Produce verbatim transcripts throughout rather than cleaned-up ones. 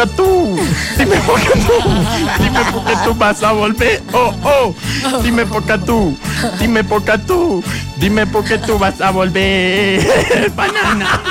tú, dime porque tú, dime porque tú vas a volver, oh, oh, dime porque tú, dime porque tú, dime porque tú vas a volver, banana.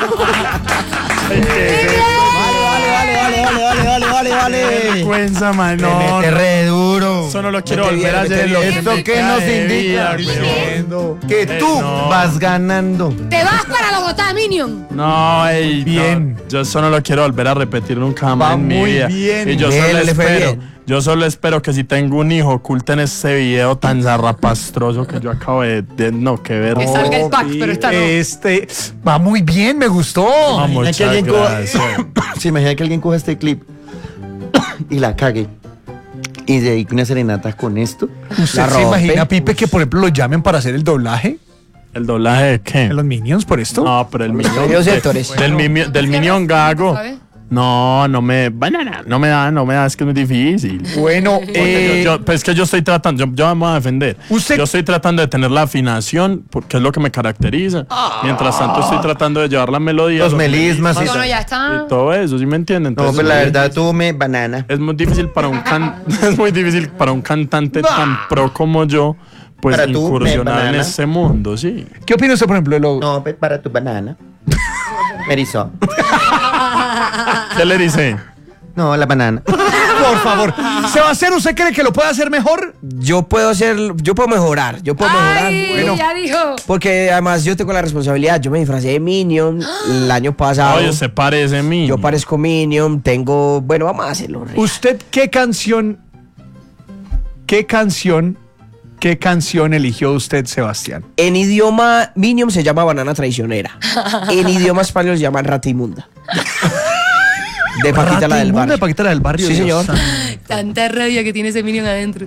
Vale, vale, vale, vale, vale, vale, vale, vale. Qué vergüenza, man, no, Te re duro. eso no lo quiero Mete volver a bien, hacer. mete Lo bien. que ¿Esto me qué cae nos de indica? vida, weón. Que Eh, tú no. vas ganando. Te vas para Bogotá, Minion. No, ey, Bien. no, yo eso no lo quiero volver a repetir nunca más Va en mi muy vida. bien. Y yo Bien, solo le fue espero, bien. yo solo espero que si tengo un hijo oculten este video tan zarrapastroso que yo acabo de, de no, que ver. Que salga el pack, pero esta no. Este va muy bien, me gustó. Ah, Imagina muchas que alguien coja- gracias. Se imagina que alguien coja este clip y la cague y dedique una serenata con esto. ¿Usted La se rompe. imagina, Pipe, que por ejemplo lo llamen para hacer el doblaje ¿El doblaje de qué? de los Minions por esto? No, pero el Minion. varios de- sectores. Del, mimi- del Minion Gago. ¿Sabe? No, no me. Banana, no me da, no me da, es que es muy difícil. Bueno, Porque eh, yo, yo- pues es que yo estoy tratando, yo, yo me voy a defender. Usted- Yo estoy tratando de tener la afinación, porque es lo que me caracteriza. Mientras tanto estoy tratando de llevar la melodía. Los melismas y, No, no, ya está. y todo eso, ¿sí me entienden? No, Entonces, pues la es- verdad, tú me banana. es muy difícil para un can es muy difícil para un cantante tan pro como yo, pues Para tú, me incursionar en banana. ese mundo, sí. ¿qué opina usted, por ejemplo, de lo... No, pues para tu banana. Me erizó. ¿Qué le dice? No, la banana. Por favor, Sebastián, ¿usted cree que lo puede hacer mejor? Yo puedo hacer, yo puedo mejorar, yo puedo mejorar. Ay, Bueno, ya dijo. porque además yo tengo la responsabilidad, yo me disfracé de Minion el año pasado. Oye, se parece a mí. Yo parezco Minion, tengo, bueno, vamos a hacerlo. real. ¿Usted qué canción, qué canción, qué canción eligió usted, Sebastián? En idioma Minion se llama banana traicionera. En idioma español se llama rata inmunda. De Paquita la del Rata inmunda barrio. de Paquita la del barrio. Sí, Dios señor. santo. Tanta rabia que tiene ese Minion adentro.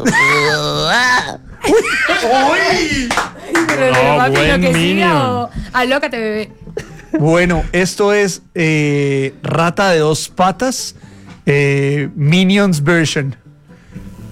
Pero No, papi, buen lo que siga Minion. o- Alócate, bebé. Bueno, esto es eh, Rata de dos patas, eh, Minions version.